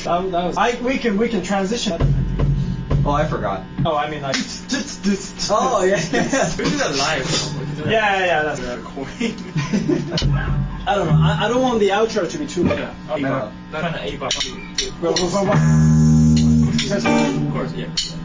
That was. We can transition. Oh, I forgot. Oh, I mean like. Oh yeah. We do that live. Yeah, that's recording. I don't know. I don't want the outro to be too long. Yeah. No. That's kind of A-bar. Well, Of course, yeah.